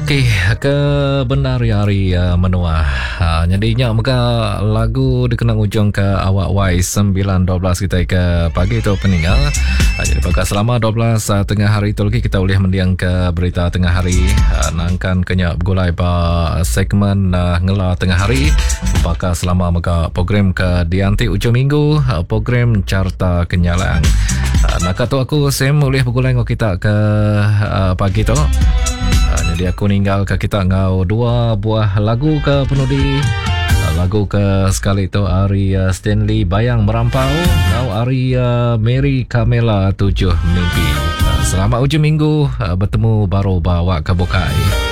Okey, ke benar hari menua. Nyadinya muka lagu dikenang ujung ke awak wai 9.12 kita ke pagi tu peninggal. Jadi pagi selama 12 tengah hari tu lagi kita boleh mendiang ke berita tengah hari. Nangkan kenya bergulai ba segmen ngela tengah hari. Paka selama muka program ke dianti ujung minggu, program Carta Kenyalang. Nak tu aku Sam boleh bergulai dengan kita ke pagi tu. Jadi aku ninggal ke kita ngau dua buah lagu ke penudi. Lagu ke sekali tu Ari Stanley Bayang Merampau, ngau Ari Mary Kamela 7 Mimpi. Selamat ujung minggu, bertemu baru bawa ke Bokai.